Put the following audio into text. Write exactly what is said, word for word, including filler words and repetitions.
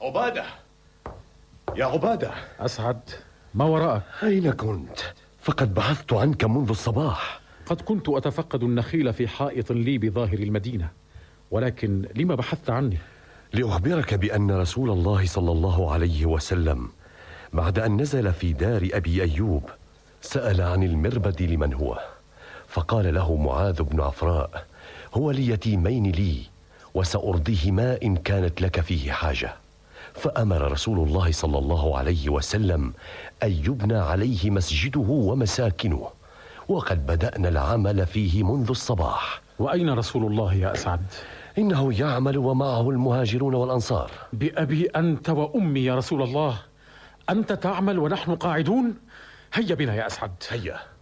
عبادة، يا عبادة. أسعد، ما وراءك؟ أين كنت؟ فقد بحثت عنك منذ الصباح. قد كنت أتفقد النخيل في حائط لي بظاهر المدينة، ولكن لما بحثت عني؟ لأخبرك بأن رسول الله صلى الله عليه وسلم بعد أن نزل في دار أبي أيوب سأل عن المربد لمن هو، فقال له معاذ بن عفراء: هو ليتيمين لي وسأرضيهما إن كانت لك فيه حاجة. فأمر رسول الله صلى الله عليه وسلم أن يبنى عليه مسجده ومساكنه، وقد بدأنا العمل فيه منذ الصباح. وأين رسول الله يا أسعد؟ إنه يعمل ومعه المهاجرون والأنصار. بأبي أنت وأمي يا رسول الله، أنت تعمل ونحن قاعدون؟ هيا بنا يا أسعد. هيا.